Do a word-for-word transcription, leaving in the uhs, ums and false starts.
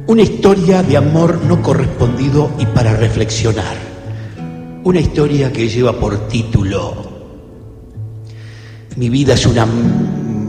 Una historia de amor no correspondido y para reflexionar. Una historia que lleva por título: Mi vida es una